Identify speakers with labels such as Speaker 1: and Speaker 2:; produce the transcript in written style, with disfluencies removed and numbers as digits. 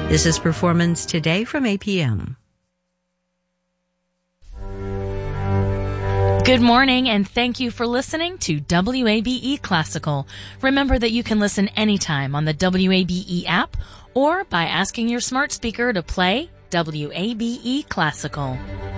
Speaker 1: This is Performance Today from APM.
Speaker 2: Good morning, and thank you for listening to WABE Classical. Remember that you can listen anytime on the WABE app or by asking your smart speaker to play WABE Classical.